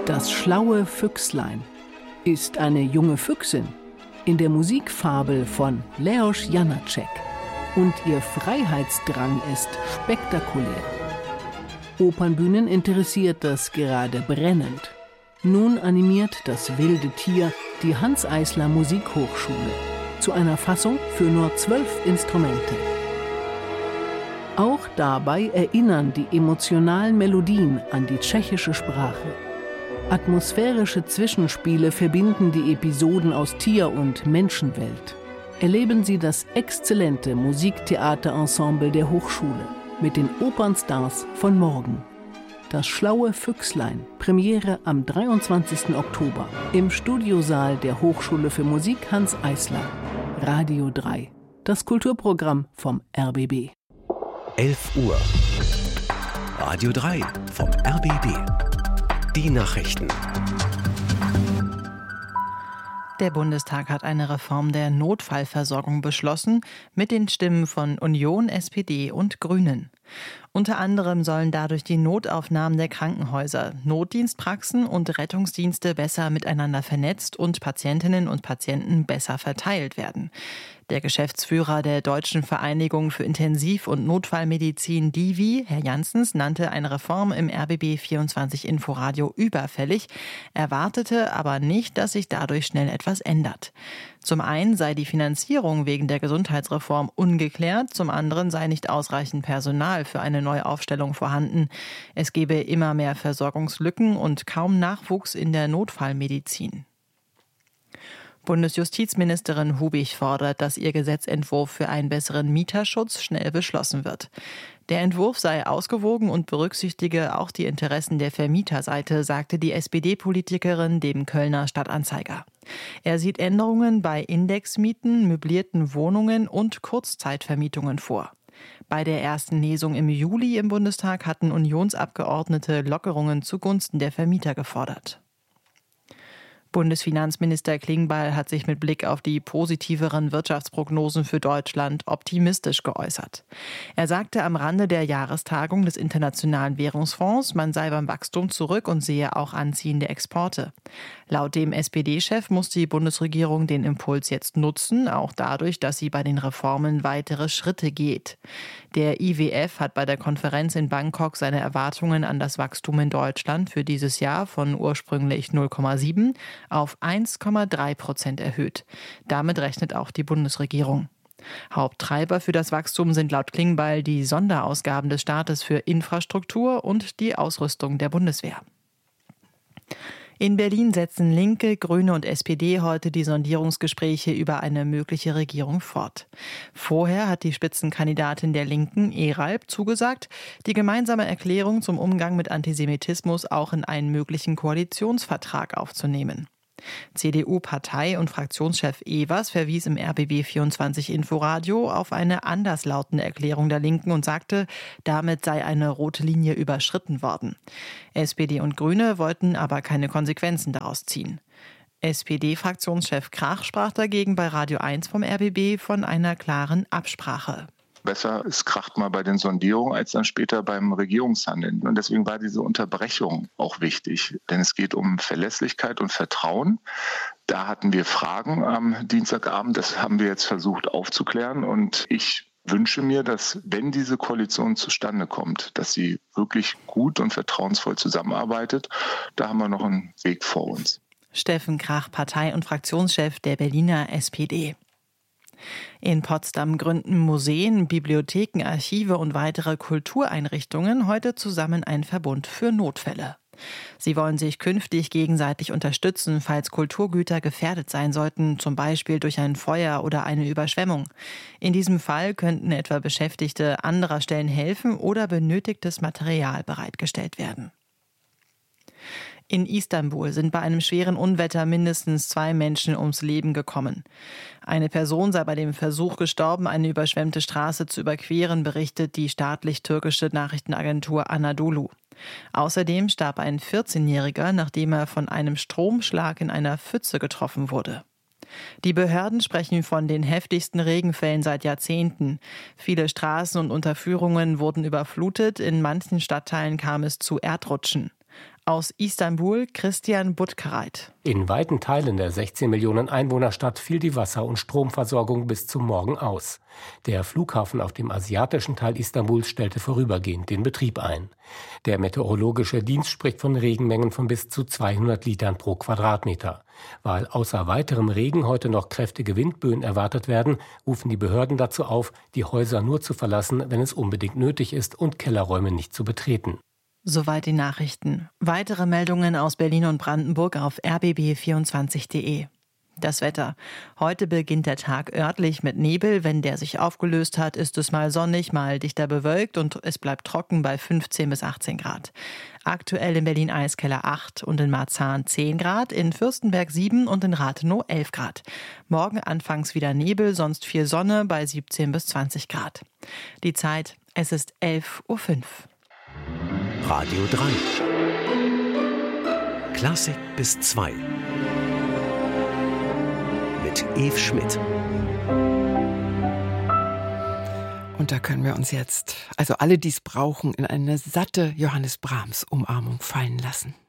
Das schlaue Füchslein ist eine junge Füchsin in der Musikfabel von Leoš Janáček und ihr Freiheitsdrang ist spektakulär. Opernbühnen interessiert das gerade brennend. Nun animiert das wilde Tier die Hanns Eisler Musikhochschule zu einer Fassung für nur 12 Instrumente. Auch dabei erinnern die emotionalen Melodien an die tschechische Sprache. Atmosphärische Zwischenspiele verbinden die Episoden aus Tier- und Menschenwelt. Erleben Sie das exzellente Musiktheaterensemble der Hochschule mit den Opernstars von morgen. Das schlaue Füchslein, Premiere am 23. Oktober im Studiosaal der Hochschule für Musik Hanns Eisler. Radio 3, das Kulturprogramm vom RBB. 11 Uhr. Radio 3 vom RBB. Die Nachrichten. Der Bundestag hat eine Reform der Notfallversorgung beschlossen, mit den Stimmen von Union, SPD und Grünen. Unter anderem sollen dadurch die Notaufnahmen der Krankenhäuser, Notdienstpraxen und Rettungsdienste besser miteinander vernetzt und Patientinnen und Patienten besser verteilt werden. Der Geschäftsführer der Deutschen Vereinigung für Intensiv- und Notfallmedizin DIVI, Herr Janssens, nannte eine Reform im RBB 24 Inforadio überfällig, erwartete aber nicht, dass sich dadurch schnell etwas ändert. Zum einen sei die Finanzierung wegen der Gesundheitsreform ungeklärt, zum anderen sei nicht ausreichend Personal für eine Neuaufstellung vorhanden. Es gebe immer mehr Versorgungslücken und kaum Nachwuchs in der Notfallmedizin. Bundesjustizministerin Hubig fordert, dass ihr Gesetzentwurf für einen besseren Mieterschutz schnell beschlossen wird. Der Entwurf sei ausgewogen und berücksichtige auch die Interessen der Vermieterseite, sagte die SPD-Politikerin dem Kölner Stadtanzeiger. Er sieht Änderungen bei Indexmieten, möblierten Wohnungen und Kurzzeitvermietungen vor. Bei der ersten Lesung im Juli im Bundestag hatten Unionsabgeordnete Lockerungen zugunsten der Vermieter gefordert. Bundesfinanzminister Klingbeil hat sich mit Blick auf die positiveren Wirtschaftsprognosen für Deutschland optimistisch geäußert. Er sagte am Rande der Jahrestagung des Internationalen Währungsfonds, man sei beim Wachstum zurück und sehe auch anziehende Exporte. Laut dem SPD-Chef muss die Bundesregierung den Impuls jetzt nutzen, auch dadurch, dass sie bei den Reformen weitere Schritte geht. Der IWF hat bei der Konferenz in Bangkok seine Erwartungen an das Wachstum in Deutschland für dieses Jahr von ursprünglich 0,7 auf 1,3% erhöht. Damit rechnet auch die Bundesregierung. Haupttreiber für das Wachstum sind laut Klingbeil die Sonderausgaben des Staates für Infrastruktur und die Ausrüstung der Bundeswehr. In Berlin setzen Linke, Grüne und SPD heute die Sondierungsgespräche über eine mögliche Regierung fort. Vorher hat die Spitzenkandidatin der Linken, Eralb, zugesagt, die gemeinsame Erklärung zum Umgang mit Antisemitismus auch in einen möglichen Koalitionsvertrag aufzunehmen. CDU-Partei- und Fraktionschef Evers verwies im RBB 24 Inforadio auf eine anderslautende Erklärung der Linken und sagte, damit sei eine rote Linie überschritten worden. SPD und Grüne wollten aber keine Konsequenzen daraus ziehen. SPD-Fraktionschef Krach sprach dagegen bei Radio 1 vom RBB von einer klaren Absprache. Besser, es kracht mal bei den Sondierungen als dann später beim Regierungshandeln. Und deswegen war diese Unterbrechung auch wichtig. Denn es geht um Verlässlichkeit und Vertrauen. Da hatten wir Fragen am Dienstagabend. Das haben wir jetzt versucht aufzuklären. Und ich wünsche mir, dass, wenn diese Koalition zustande kommt, dass sie wirklich gut und vertrauensvoll zusammenarbeitet. Da haben wir noch einen Weg vor uns. Steffen Krach, Partei- und Fraktionschef der Berliner SPD. In Potsdam gründen Museen, Bibliotheken, Archive und weitere Kultureinrichtungen heute zusammen einen Verbund für Notfälle. Sie wollen sich künftig gegenseitig unterstützen, falls Kulturgüter gefährdet sein sollten, zum Beispiel durch ein Feuer oder eine Überschwemmung. In diesem Fall könnten etwa Beschäftigte anderer Stellen helfen oder benötigtes Material bereitgestellt werden. In Istanbul sind bei einem schweren Unwetter mindestens 2 Menschen ums Leben gekommen. Eine Person sei bei dem Versuch gestorben, eine überschwemmte Straße zu überqueren, berichtet die staatlich-türkische Nachrichtenagentur Anadolu. Außerdem starb ein 14-Jähriger, nachdem er von einem Stromschlag in einer Pfütze getroffen wurde. Die Behörden sprechen von den heftigsten Regenfällen seit Jahrzehnten. Viele Straßen und Unterführungen wurden überflutet, in manchen Stadtteilen kam es zu Erdrutschen. Aus Istanbul Christian Buttgereit. In weiten Teilen der 16 Millionen Einwohnerstadt fiel die Wasser- und Stromversorgung bis zum Morgen aus. Der Flughafen auf dem asiatischen Teil Istanbuls stellte vorübergehend den Betrieb ein. Der meteorologische Dienst spricht von Regenmengen von bis zu 200 Litern pro Quadratmeter. Weil außer weiterem Regen heute noch kräftige Windböen erwartet werden, rufen die Behörden dazu auf, die Häuser nur zu verlassen, wenn es unbedingt nötig ist und Kellerräume nicht zu betreten. Soweit die Nachrichten. Weitere Meldungen aus Berlin und Brandenburg auf rbb24.de. Das Wetter. Heute beginnt der Tag örtlich mit Nebel. Wenn der sich aufgelöst hat, ist es mal sonnig, mal dichter bewölkt und es bleibt trocken bei 15 bis 18 Grad. Aktuell in Berlin-Eiskeller 8 und in Marzahn 10 Grad, in Fürstenberg 7 und in Rathenow 11 Grad. Morgen anfangs wieder Nebel, sonst viel Sonne bei 17 bis 20 Grad. Die Zeit, es ist 11:05 Uhr. Radio 3. Klassik bis 2. Mit Eve Schmidt. Und da können wir uns jetzt, also alle, die es brauchen, in eine satte Johannes Brahms Umarmung fallen lassen.